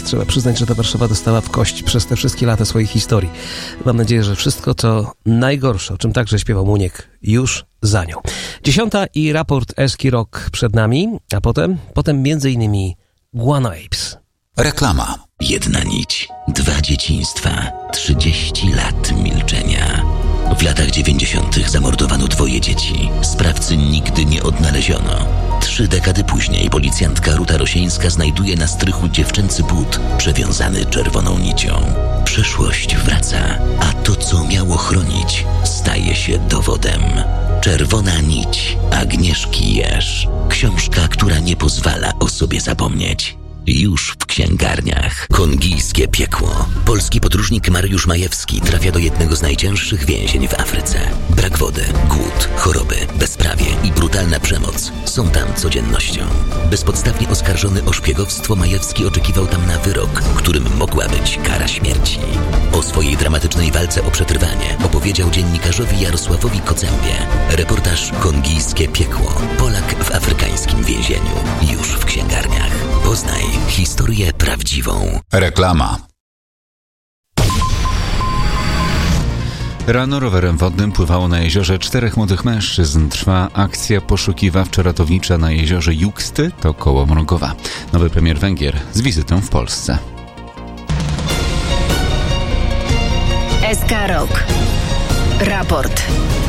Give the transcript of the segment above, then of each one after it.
Trzeba przyznać, że ta Warszawa dostała w kość przez te wszystkie lata swojej historii. Mam nadzieję, że wszystko to najgorsze, o czym także śpiewał Muniek, już za nią. 10 i raport Eski Rock przed nami, a potem między innymi Guano Apes. Reklama. Jedna nić, 2 dzieciństwa, 30 lat milczenia. W latach 90. zamordowano 2 dzieci. Sprawcy nigdy nie odnaleziono. 3 dekady później policjantka Ruta Rosieńska znajduje na strychu dziewczęcy but przewiązany czerwoną nicią. Przeszłość wraca, a to, co miało chronić, staje się dowodem. Czerwona nić Agnieszki Jerz. Książka, która nie pozwala o sobie zapomnieć. Już w księgarniach. Kongijskie piekło. Polski podróżnik Mariusz Majewski trafia do jednego z najcięższych więzień w Afryce. Brak wody, głód, choroby, bezprawie i brutalna przemoc są tam codziennością. Bezpodstawnie oskarżony o szpiegowstwo, Majewski oczekiwał tam na wyrok, którym mogła być kara śmierci. O swojej dramatycznej walce o przetrwanie opowiedział dziennikarzowi Jarosławowi Kocębie. Reportaż Kongijskie piekło. Polak w afrykańskim więzieniu. Już w księgarniach. Poznaj historię prawdziwą. Reklama. Rano rowerem wodnym pływało na jeziorze 4 młodych mężczyzn. Trwa akcja poszukiwawczo-ratownicza na jeziorze Juksty, to koło Mrągowa. Nowy premier Węgier z wizytą w Polsce. SK Rock. Raport.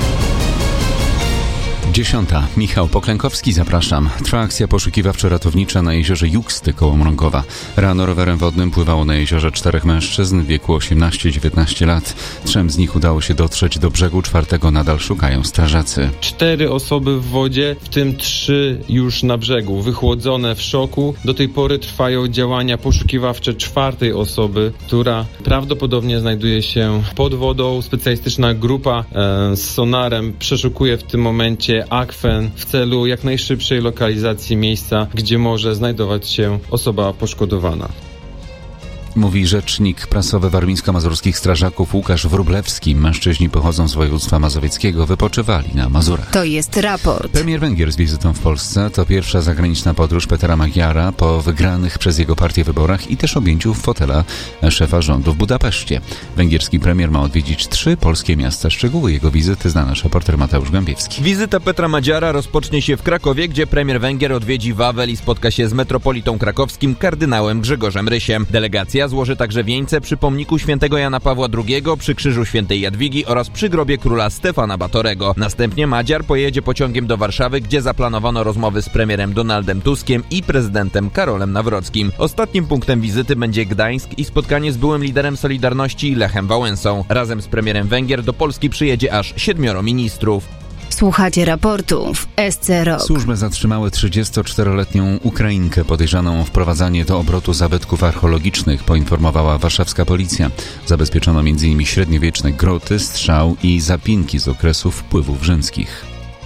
10. Michał Poklękowski, zapraszam. Trwa akcja poszukiwawczo-ratownicza na jeziorze Juksty koło Mrągowa. Rano rowerem wodnym pływało na jeziorze 4 mężczyzn w wieku 18-19 lat. 3 z nich udało się dotrzeć do brzegu, 4 nadal szukają strażacy. 4 osoby w wodzie, w tym 3 już na brzegu, wychłodzone w szoku. Do tej pory trwają działania poszukiwawcze 4 osoby, która prawdopodobnie znajduje się pod wodą. Specjalistyczna grupa z sonarem przeszukuje w tym momencie akwen w celu jak najszybszej lokalizacji miejsca, gdzie może znajdować się osoba poszkodowana. Mówi rzecznik prasowy warmińsko-mazurskich strażaków Łukasz Wróblewski. Mężczyźni pochodzą z województwa mazowieckiego, wypoczywali na Mazurach. To jest raport. Premier Węgier z wizytą w Polsce to pierwsza zagraniczna podróż Petera Magyara po wygranych przez jego partię wyborach i też objęciu fotela szefa rządu w Budapeszcie. Węgierski premier ma odwiedzić 3 polskie miasta. Szczegóły jego wizyty zna nasz reporter Mateusz Gębiewski. Wizyta Petra Magyara rozpocznie się w Krakowie, gdzie premier Węgier odwiedzi Wawel i spotka się z metropolitą krakowskim kardynałem Grzegorzem Rysiem. Delegacja złoży także wieńce przy pomniku świętego Jana Pawła II, przy krzyżu świętej Jadwigi oraz przy grobie króla Stefana Batorego. Następnie Magyar pojedzie pociągiem do Warszawy, gdzie zaplanowano rozmowy z premierem Donaldem Tuskiem i prezydentem Karolem Nawrockim. Ostatnim punktem wizyty będzie Gdańsk i spotkanie z byłym liderem Solidarności Lechem Wałęsą. Razem z premierem Węgier do Polski przyjedzie aż 7 ministrów. Słuchacie raportu w SC Rock. Służby zatrzymały 34-letnią Ukrainkę podejrzaną o wprowadzanie do obrotu zabytków archeologicznych, poinformowała warszawska policja. Zabezpieczono m.in. średniowieczne groty, strzał i zapinki z okresów wpływów rzymskich.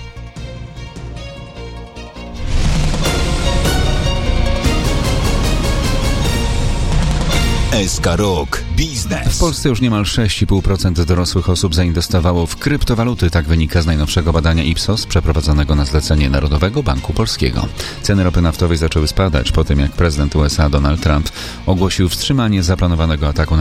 SK Rock Biznes. W Polsce już niemal 6,5% dorosłych osób zainwestowało w kryptowaluty. Tak wynika z najnowszego badania Ipsos przeprowadzonego na zlecenie Narodowego Banku Polskiego. Ceny ropy naftowej zaczęły spadać po tym, jak prezydent USA Donald Trump ogłosił wstrzymanie zaplanowanego ataku na